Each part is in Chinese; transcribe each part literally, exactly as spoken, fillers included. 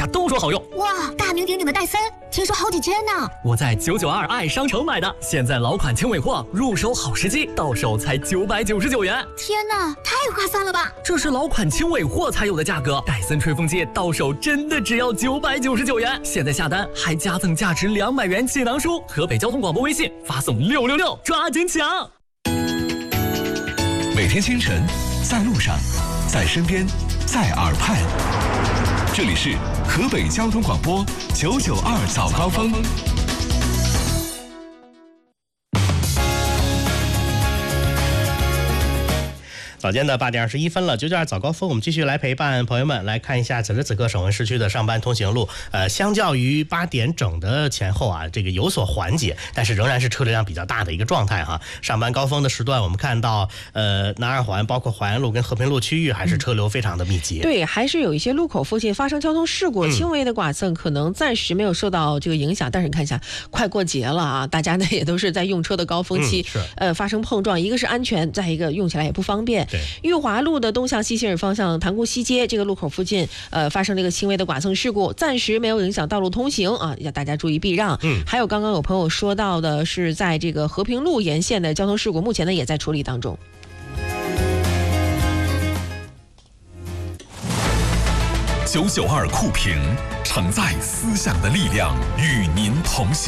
家都说好用。 哇，大名鼎鼎的戴森，听说好几千呢。 我在九九二爱商城买的，现在老款轻尾货，入手好时机，到手才九百九十九元。 天哪，太划算了吧！ 这是老款轻尾货才有的价格，戴森吹风机到手真的只要九百九十九元。现在下单还加赠价值两百元气囊书。河北交通广播微信发送六六六，抓紧抢！ 每天清晨，在路上，在身边，在耳畔，这里是河北交通广播九九二早高峰。 早间的八点二十一分了，九九二早高峰，我们继续来陪伴朋友们来看一下此时此刻省会市区的上班通行路。呃，相较于八点整的前后啊，这个有所缓解，但是仍然是车流量比较大的一个状态哈。上班高峰的时段，我们看到呃南二环包括淮安路跟和平路区域还是车流非常的密集。 嗯、对，还是有一些路口附近发生交通事故，轻微的剐蹭可能暂时没有受到这个影响，但是你看一下，快过节了啊，大家呢也都是在用车的高峰期， 嗯、 呃发生碰撞，一个是安全，再一个用起来也不方便。裕华路的东向西行驶方向塘沽西街这个路口附近，呃，发生了一个轻微的剐蹭事故，暂时没有影响道路通行啊，要大家注意避让。嗯，还有刚刚有朋友说到的是在这个和平路沿线的交通事故，目前呢也在处理当中。 九九二酷评，承载思想的力量，与您同行。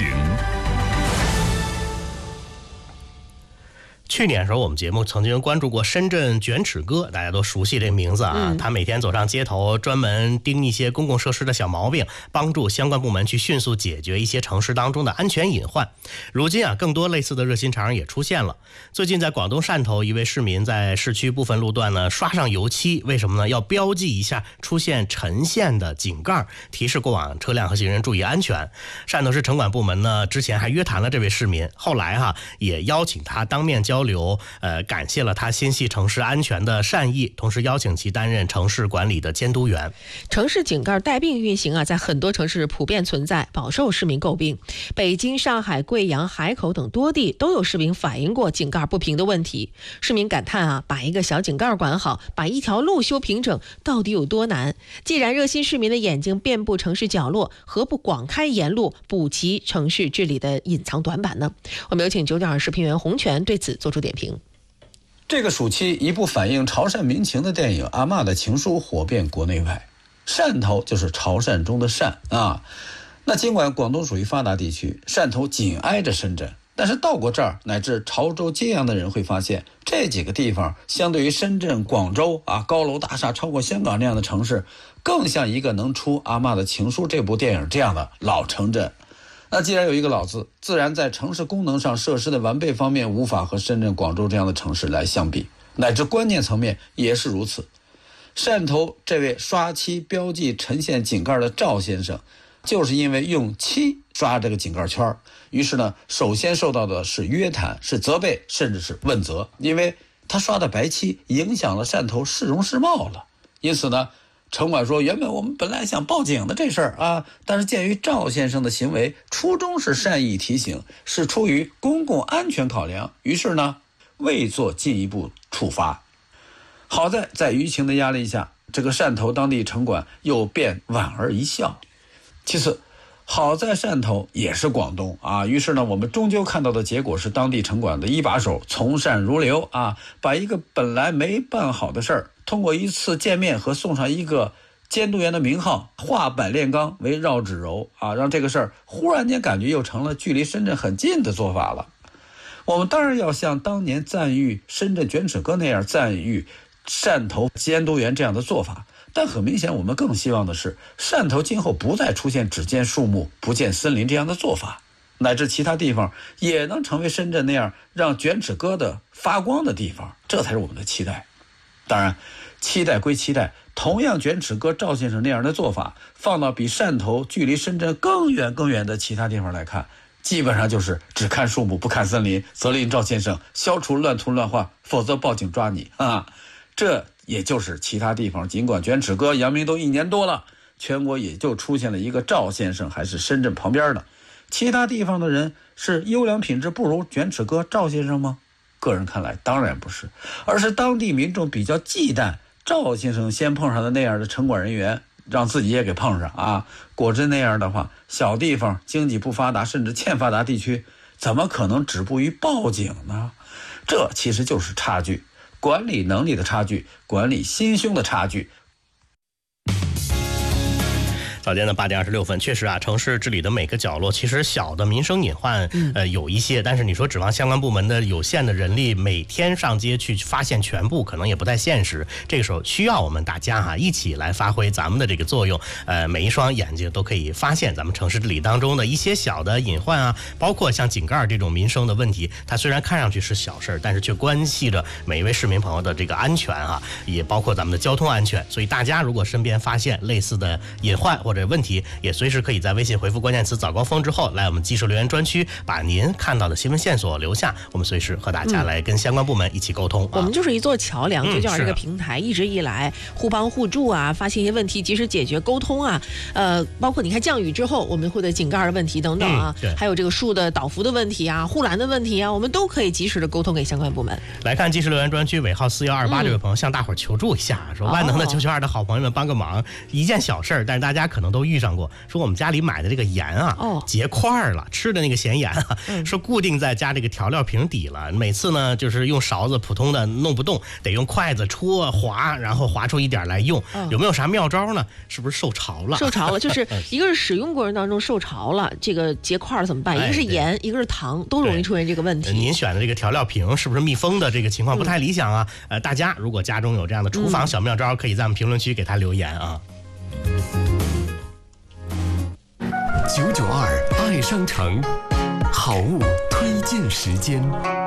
去年的时候，我们节目曾经关注过深圳卷尺哥，大家都熟悉这名字啊。嗯、他每天走上街头，专门盯一些公共设施的小毛病，帮助相关部门去迅速解决一些城市当中的安全隐患。如今啊，更多类似的热心肠也出现了。最近在广东汕头，一位市民在市区部分路段呢刷上油漆，为什么呢？要标记一下出现沉线的井盖，提示过往车辆和行人注意安全。汕头市城管部门呢，之前还约谈了这位市民，后来哈、啊、也邀请他当面交流。交流，呃，感谢了他心系城市安全的善意，同时邀请其担任城市管理的监督员。 城市井盖带病运行啊，在很多城市普遍存在，饱受市民诟病。北京、上海、贵阳、海口等多地都有市民反映过井盖不平的问题。市民感叹啊，把一个小井盖管好，把一条路修平整，到底有多难？既然热心市民的眼睛遍布城市角落，何不广开言路，补齐城市治理的隐藏短板呢？我们有请九九二视频员洪泉对此做出点评。 这个暑期，一部反映潮汕民情的电影《阿嬷的情书》火遍国内外。汕头就是潮汕中的汕啊。那尽管广东属于发达地区，汕头紧挨着深圳，但是到过这儿乃至潮州、揭阳的人会发现，这几个地方相对于深圳、广州啊，高楼大厦超过香港这样的城市，更像一个能出《阿嬷的情书》这部电影这样的老城镇。那既然有一个老字，自然在城市功能上设施的完备方面无法和深圳、广州这样的城市来相比，乃至观念层面也是如此。汕头这位刷漆标记沉线井盖的赵先生，就是因为用漆刷这个井盖圈，于是呢，首先受到的是约谈、是责备，甚至是问责，因为他刷的白漆影响了汕头市容市貌了。因此呢，城管说，原本我们本来想报警的这事儿啊，但是鉴于赵先生的行为初衷是善意提醒，是出于公共安全考量，于是呢未做进一步处罚。好在在舆情的压力下，这个汕头当地城管又便莞尔一笑。其次，好在汕头也是广东啊，于是呢我们终究看到的结果是当地城管的一把手从善如流啊，把一个本来没办好的事儿，通过一次见面和送上一个监督员的名号，化百炼钢为绕指柔啊，让这个事儿忽然间感觉又成了距离深圳很近的做法了。我们当然要像当年赞誉深圳卷尺哥那样赞誉汕头监督员这样的做法，但很明显我们更希望的是汕头今后不再出现只见树木不见森林这样的做法，乃至其他地方也能成为深圳那样让卷尺哥的发光的地方，这才是我们的期待。当然期待归期待，同样卷尺哥赵先生那样的做法放到比汕头距离深圳更远更远的其他地方来看，基本上就是只看树木不看森林，责令赵先生消除乱涂乱画，否则报警抓你啊！这也就是其他地方尽管卷尺哥扬名都一年多了，全国也就出现了一个赵先生还是深圳旁边的，其他地方的人是优良品质不如卷尺哥赵先生吗？个人看来当然不是，而是当地民众比较忌惮赵先生先碰上的那样的城管人员， 让自己也给碰上啊。果真那样的话，小地方经济不发达甚至欠发达地区，怎么可能止步于报警呢？这其实就是差距，管理能力的差距，管理心胸的差距。 早间的八点二十六分，确实啊，城市治理的每个角落，其实小的民生隐患，呃，有一些，但是你说指望相关部门的有限的人力每天上街去发现全部，可能也不太现实。这个时候需要我们大家哈、啊、一起来发挥咱们的这个作用，呃，每一双眼睛都可以发现咱们城市治理当中的一些小的隐患啊，包括像井盖这种民生的问题，它虽然看上去是小事，但是却关系着每一位市民朋友的这个安全啊，也包括咱们的交通安全。所以大家如果身边发现类似的隐患或者问题，也随时可以在微信回复关键词早高峰之后来我们技术留言专区，把您看到的新闻线索留下，我们随时和大家来跟相关部门一起沟通、嗯啊、 我们就是一座桥梁，就叫这个平台、 嗯、 一直以来互帮互助啊，发现一些问题及时解决沟通啊，呃，包括你看降雨之后我们会的井盖的问题等等啊、 嗯、 还有这个树的倒伏的问题啊，护栏的问题啊，我们都可以及时的沟通给相关部门。 来看技术留言专区尾号四一二八这位朋友向大伙儿求助一下、嗯、说万能的九九二的好朋友们帮个忙、哦、一件小事儿，但是大家可能都遇上过，说我们家里买的这个盐啊、哦、结块了，吃的那个咸盐啊、嗯、说固定在加这个调料瓶底了，每次呢就是用勺子普通的弄不动，得用筷子戳划，然后划出一点来用、哦、有没有啥妙招呢？是不是受潮了？ 受潮了，就是一个是使用过程当中受潮了，这个结块怎么办？一个是盐、哎、一个是糖，都容易出现这个问题。 您选的这个调料瓶是不是密封的？这个情况不太理想啊、嗯、呃，大家如果家中有这样的厨房小妙招、嗯、可以在我们评论区给他留言啊。 九九二爱商城，好物推荐时间。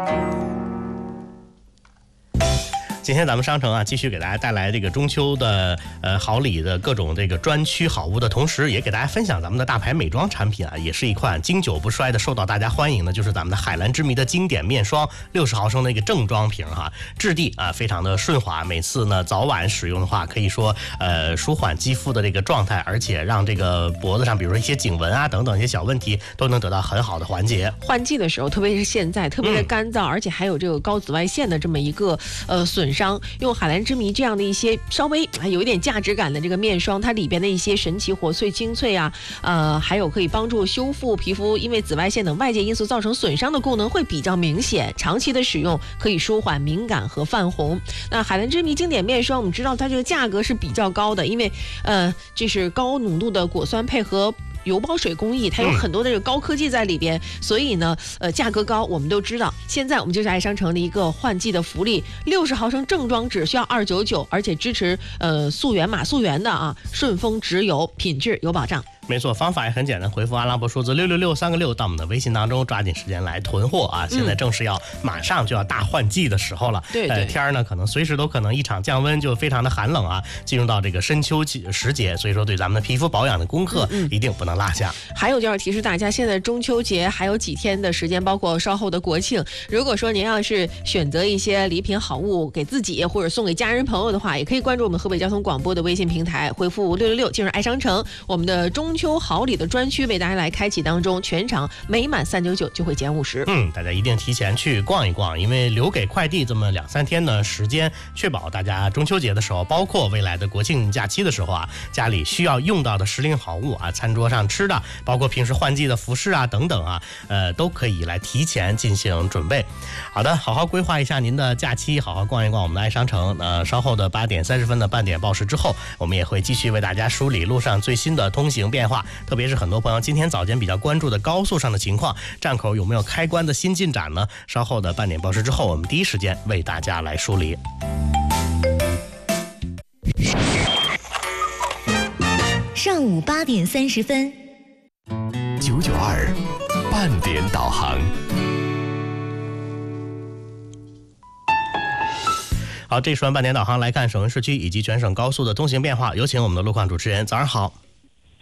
今天咱们商城啊，继续给大家带来这个中秋的呃好礼的各种这个专区好物的同时，也给大家分享咱们的大牌美妆产品啊，也是一款经久不衰的受到大家欢迎的，就是咱们的海蓝之谜的经典面霜，六十毫升的一个正装瓶哈，质地啊非常的顺滑，每次呢早晚使用的话，可以说呃舒缓肌肤的这个状态，而且让这个脖子上比如说一些颈纹啊等等一些小问题都能得到很好的缓解。 换季的时候，特别是现在特别的干燥、嗯，而且还有这个高紫外线的这么一个呃损伤。用海蓝之谜这样的一些稍微有一点价值感的这个面霜，它里边的一些神奇活萃精粹啊，呃，还有可以帮助修复皮肤因为紫外线等外界因素造成损伤的功能会比较明显，长期的使用可以舒缓敏感和泛红。那海蓝之谜经典面霜，我们知道它这个价格是比较高的，因为呃，这是高浓度的果酸配合油包水工艺，它有很多的这个高科技在里边、嗯、所以呢呃价格高我们都知道。现在我们就是爱商城的一个换季的福利，六十毫升正装只需要二九九，而且支持呃溯源码溯源的啊，顺丰直邮，品质有保障。 没错，方法也很简单，回复阿拉伯数字六六六三个六到我们的微信当中，抓紧时间来囤货啊！现在正是要马上就要大换季的时候了， 对、嗯、对， 呃，天呢可能随时都可能一场降温就非常的寒冷啊，进入到这个深秋时节，所以说对咱们的皮肤保养的功课一定不能落下。 嗯嗯、还有就要提示大家，现在中秋节还有几天的时间，包括稍后的国庆，如果说您要是选择一些礼品好物给自己或者送给家人朋友的话，也可以关注我们河北交通广播的微信平台，回复六六六进入爱商城，我们的中秋好礼的专区为大家来开启当中，全场每满三九九就会减五十。 嗯，大家一定提前去逛一逛，因为留给快递这么两三天的时间，确保大家中秋节的时候，包括未来的国庆假期的时候啊，家里需要用到的时令好物啊，餐桌上吃的，包括平时换季的服饰啊等等啊，呃，都可以来提前进行准备。好的，好好规划一下您的假期，好好逛一逛我们的爱商城。呃，稍后的八点三十分的半点报时之后，我们也会继续为大家梳理路上最新的通行变化，特别是很多朋友今天早间比较关注的高速上的情况，站口有没有开关的新进展呢？稍后的半点报时之后，我们第一时间为大家来梳理。 上午八点三十分， 九九二半点导航。 好，这一段半点导航来看省市区以及全省高速的通行变化，有请我们的路况主持人。早上好。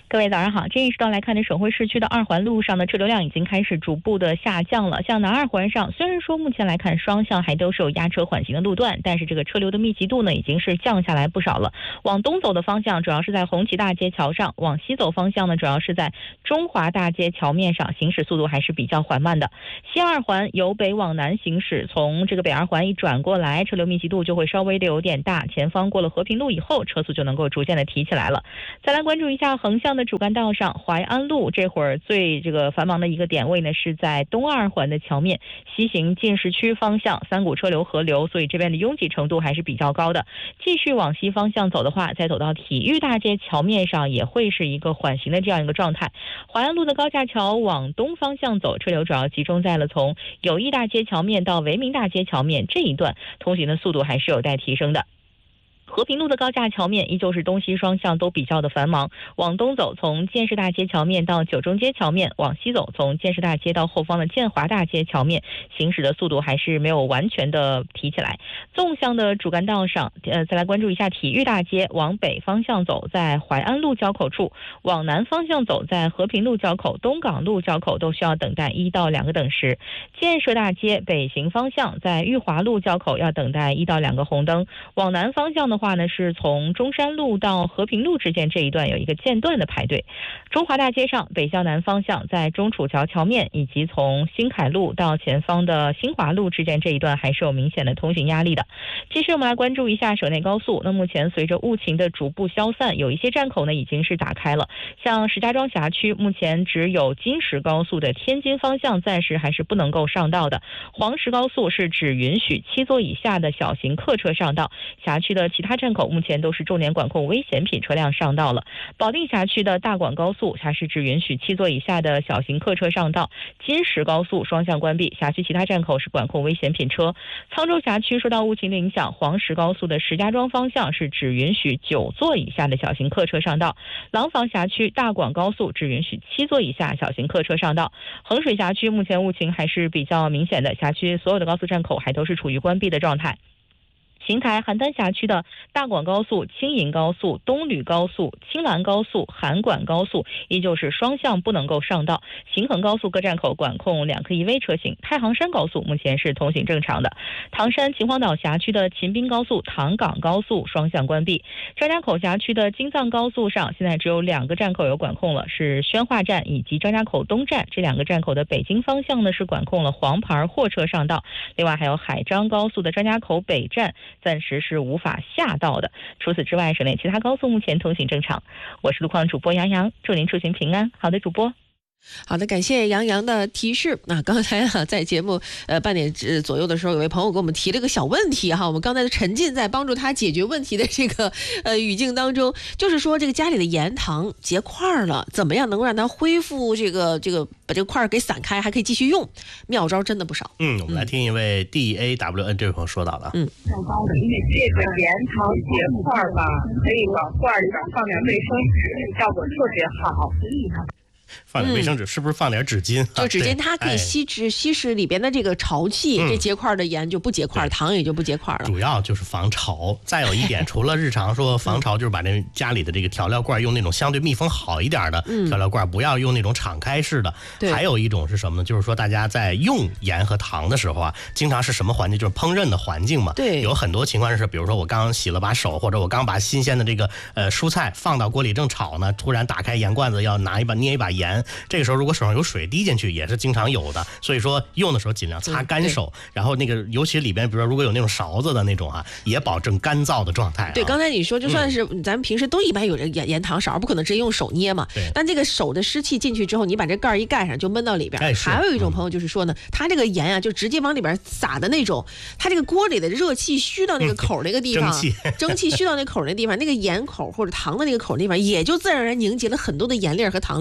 各位早上好，这一时段来看呢，省会市区的二环路上的车流量已经开始逐步的下降了。像南二环上，虽然说目前来看双向还都是有压车缓行的路段，但是这个车流的密集度呢已经是降下来不少了。往东走的方向主要是在红旗大街桥上，往西走方向呢主要是在中华大街桥面上，行驶速度还是比较缓慢的。西二环由北往南行驶，从这个北二环一转过来，车流密集度就会稍微的有点大，前方过了和平路以后，车速就能够逐渐的提起来了。再来关注一下横向的主干道上，淮安路这会儿最这个繁忙的一个点位呢是在东二环的桥面，西行进市区方向三股车流合流，所以这边的拥挤程度还是比较高的。继续往西方向走的话，再走到体育大街桥面上也会是一个缓行的这样一个状态。淮安路的高架桥往东方向走，车流主要集中在了从友谊大街桥面到维明大街桥面这一段，通行的速度还是有待提升的。和平路的高架桥面依旧是东西双向都比较的繁忙，往东走从建设大街桥面到九中街桥面，往西走从建设大街到后方的建华大街桥面，行驶的速度还是没有完全的提起来。纵向的主干道上，呃，再来关注一下体育大街，往北方向走在淮安路交口处，往南方向走在和平路交口、东港路交口都需要等待一到两个等时。建设大街北行方向在裕华路交口要等待一到两个红灯，往南方向的话呢，是从中山路到和平路之间这一段有一个间断的排队。中华大街上北向南方向在中楚桥桥面以及从新凯路到前方的新华路之间这一段还是有明显的通行压力的。继续我们来关注一下省内高速，那目前随着雾情的逐步消散，有一些站口呢已经是打开了。像石家庄辖区目前只有金石高速的天津方向暂时还是不能够上道的，黄石高速是只允许七座以下的小型客车上道，辖区的其他站口目前都是重点管控危险品车辆上道了。保定辖区的大广高速它是只允许七座以下的小型客车上道，金石高速双向关闭，辖区其他站口是管控危险品车。沧州辖区受到雾情的影响，黄石高速的石家庄方向是只允许九座以下的小型客车上道，廊坊辖区大广高速只允许七座以下小型客车上道。衡水辖区目前雾情还是比较明显的，辖区所有的高速站口还都是处于关闭的状态。邢台邯郸辖区的大广高速、青银高速、东吕高速、青兰高速、函管高速依旧是双向不能够上道，行衡高速各站口管控两客一 V 车型，太行山高速目前是通行正常的。唐山秦皇岛辖区的秦滨高速、唐港高速双向关闭。张家口辖区的京藏高速上现在只有两个站口有管控了，是宣化站以及张家口东站，这两个站口的北京方向呢是管控了黄牌货车上道。另外还有海张高速的张家口北站暂时是无法下道的。除此之外，省内其他高速目前通行正常。我是路况主播杨洋，祝您出行平安。好的，主播。 好的，感谢杨洋的提示。那、啊、刚才啊，在节目呃半点左右的时候，有位朋友给我们提了个小问题哈，我们刚才沉浸在帮助他解决问题的这个呃语境当中，就是说这个家里的盐糖结块了，怎么样能够让它恢复这个这个把这个块给散开，还可以继续用？妙招真的不少。 嗯，我们来听一位 D A W N 这位朋友说到的。 嗯， 这个盐糖结块吧，可以往罐里边放点卫生纸，效果特别好。 放点卫生纸、嗯、是不是放点纸巾？ 就纸巾它可以吸纸、哎、吸食里边的这个潮气、嗯，这结块的盐就不结块，糖也就不结块了。 主要就是防潮。再有一点，除了日常说防潮，就是把这家里的这个调料罐用那种相对密封好一点的调料罐，嗯、不要用那种敞开式的。还有一种是什么呢？就是说大家在用盐和糖的时候啊，经常是什么环境？就是烹饪的环境嘛。对，有很多情况是，比如说我刚洗了把手，或者我刚把新鲜的这个呃蔬菜放到锅里正炒呢，突然打开盐罐子要拿一把捏一把盐。盐，这个时候如果手上有水滴进去也是经常有的，所以说用的时候尽量擦干手，嗯、然后那个尤其里边比如说如果有那种勺子的那种啊，也保证干燥的状态、啊。 对，刚才你说就算是咱们平时都一般有这盐盐糖勺，不可能直接用手捏嘛。对。但这个手的湿气进去之后，你把这盖一盖上就闷到里边。哎、还有一种朋友就是说呢，嗯、他这个盐啊就直接往里边撒的那种，他这个锅里的热气虚到那个口那个地方，嗯、蒸汽蒸汽虚到那口那地方，那个盐口或者糖的那个口那地方，也就自然而然凝结了很多的盐粒和糖粒。嗯。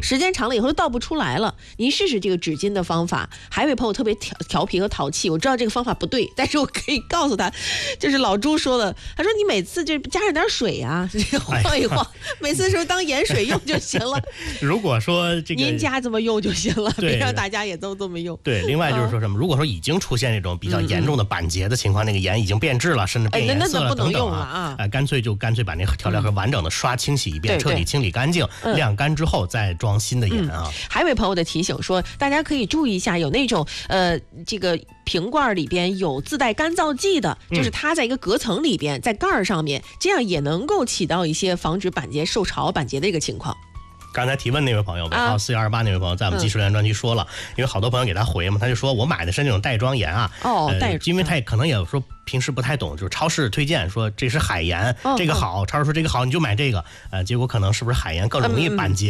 时间长了以后都倒不出来了。您试试这个纸巾的方法。还有一位朋友特别调调皮和淘气，我知道这个方法不对，但是我可以告诉他，就是老朱说的，他说你每次就加上点水啊，晃一晃，哎、每次说当盐水用就行了。 如果说这个您家这么用就行了，别让大家也都这么用。 对，另外就是说什么，如果说已经出现这种比较严重的板结的情况，嗯嗯那个盐已经变质了，甚至变颜色了等等啊，啊呃，干脆就干脆把那个调料盒完整的刷清洗一遍，嗯、彻底清理干净，嗯、晾干之后再装新的盐啊。 嗯、还有位朋友的提醒说，大家可以注意一下，有那种呃这个瓶罐里边有自带干燥剂的，就是它在一个隔层里边，在盖儿上面，这样也能够起到一些防止板结受潮、板结的一个情况。 刚才提问那位朋友，尾号四幺二八那位朋友，在我们技术连专区说了，嗯、因为好多朋友给他回嘛，他就说我买的是那种袋装盐啊， 哦，袋、呃， 因为他也可能也说平时不太懂，就是超市推荐说这是海盐，哦、这个好，哦、超市说这个好，你就买这个，呃，结果可能是不是海盐更容易板结？